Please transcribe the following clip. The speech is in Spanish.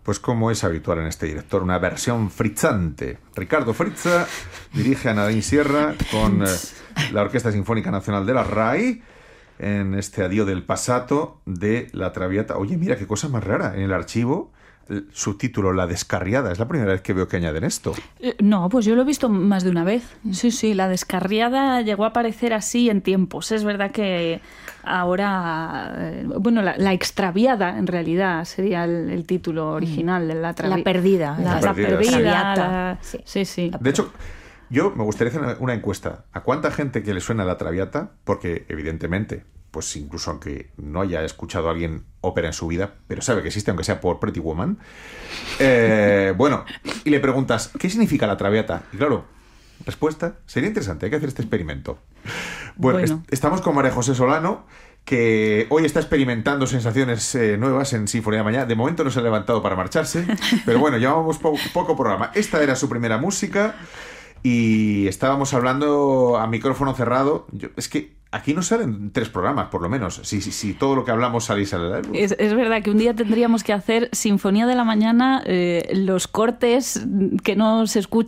Pues como es habitual en este director, una versión frizzante. Ricardo Frizza dirige a Nadine Sierra con la Orquesta Sinfónica Nacional de la RAI en este Addio del Passato de La Traviata. Oye, mira qué cosa más rara. En el archivo, el subtítulo La Descarriada. Es la primera vez que veo que añaden esto. No, pues yo lo he visto más de una vez. Sí, La Descarriada llegó a aparecer así en tiempos. Es verdad que ahora... Bueno, la Extraviada, en realidad, sería el título original de La Traviata. La Perdida. La Perdida. Sí. De hecho, yo me gustaría hacer una encuesta. ¿A cuánta gente que le suena La Traviata? Porque, evidentemente, pues incluso aunque no haya escuchado a alguien ópera en su vida, pero sabe que existe, aunque sea por Pretty Woman. Bueno, y le preguntas, ¿qué significa La Traviata? Y claro, respuesta, sería interesante, hay que hacer este experimento. Bueno. Estamos con María José Solano, que hoy está experimentando sensaciones nuevas en Sinfonía de Mañana. De momento no se ha levantado para marcharse, pero bueno, llevamos poco programa. Esta era su primera música y estábamos hablando a micrófono cerrado. Es que aquí nos salen 3 programas, por lo menos. Si todo lo que hablamos saliese a la luz. Es verdad que un día tendríamos que hacer Sinfonía de la Mañana, los cortes que no se escuchan